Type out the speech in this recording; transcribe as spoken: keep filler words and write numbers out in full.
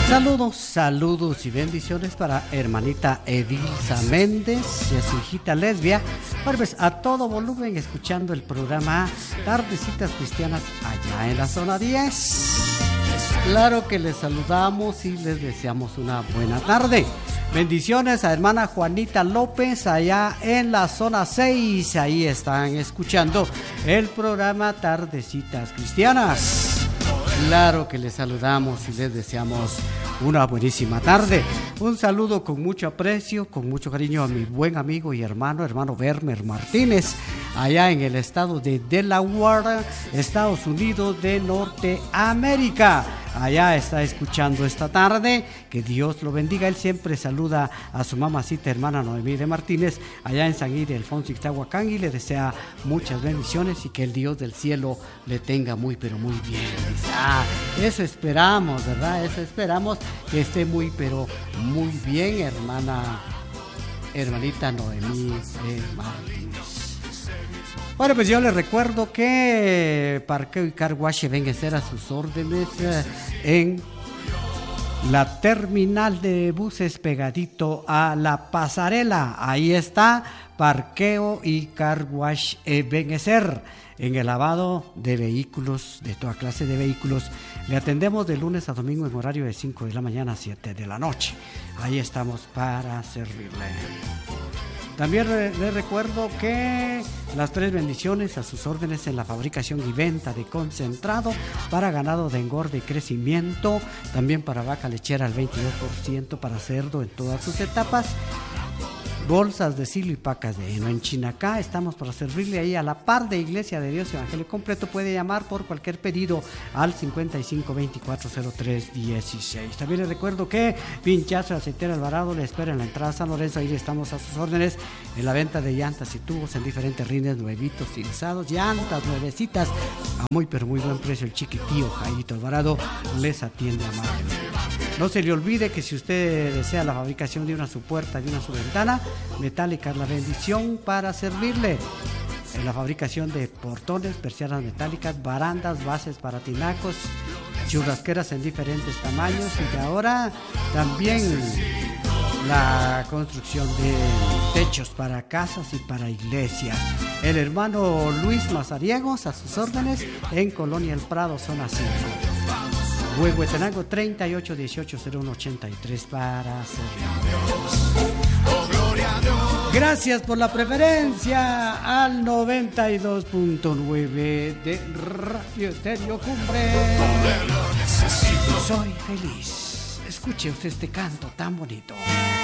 Saludos, saludos y bendiciones para hermanita Edilza Méndez y a su hijita Lesbia. Pues a todo volumen escuchando el programa Tardecitas Cristianas allá en la zona diez. Claro que les saludamos y les deseamos una buena tarde. Bendiciones a hermana Juanita López allá en la zona seis. Ahí están escuchando el programa Tardecitas Cristianas. Claro que les saludamos y les deseamos una buenísima tarde. Un saludo con mucho aprecio, con mucho cariño a mi buen amigo y hermano, hermano Vermer Martínez, allá en el estado de Delaware, Estados Unidos de Norteamérica. Allá está escuchando esta tarde, que Dios lo bendiga. Él siempre saluda a su mamacita hermana Noemí de Martínez, allá en San Ildefonso, Ixtahuacán, y le desea muchas bendiciones y que el Dios del cielo le tenga muy, pero muy bien. Ah, eso esperamos, ¿verdad? Eso esperamos, que esté muy, pero muy bien, hermana, hermanita Noemí de Martínez. Bueno, pues yo les recuerdo que Parqueo y Car Wash venga a ser a sus órdenes eh, en la terminal de buses pegadito a la pasarela. Ahí está Parqueo y Car Wash Ebenezer, en el lavado de vehículos, de toda clase de vehículos. Le atendemos de lunes a domingo en horario de cinco de la mañana a siete de la noche. Ahí estamos para servirle. También les recuerdo que las tres bendiciones a sus órdenes en la fabricación y venta de concentrado para ganado de engorde y crecimiento, también para vaca lechera al veintidós por ciento, para cerdo en todas sus etapas, bolsas de silo y pacas de heno. En Chinacá estamos para servirle ahí a la par de Iglesia de Dios Evangelio Completo. Puede llamar por cualquier pedido al cincuenta y cinco veinticuatro cero tres dieciséis. También les recuerdo que Pinchazo Aceitera Alvarado le espera en la entrada San Lorenzo. Ahí estamos a sus órdenes en la venta de llantas y tubos en diferentes rines nuevitos y usados, llantas nuevecitas a muy pero muy buen precio. El chiquitío Jairito Alvarado les atiende amablemente. No se le olvide que si usted desea la fabricación de una supuerta, de una subventana metálica, la bendición para servirle. En la fabricación de portones, persianas metálicas, barandas, bases para tinacos, churrasqueras en diferentes tamaños, y ahora también la construcción de techos para casas y para iglesias. El hermano Luis Mazariegos a sus órdenes en Colonia El Prado, zona cinco. Huehuetenango treinta y ocho dieciocho cero uno ochenta y tres para servir. Gracias por la preferencia al noventa y dos punto nueve de Radio Estéreo Cumbre. Soy feliz. Escuche usted este canto tan bonito.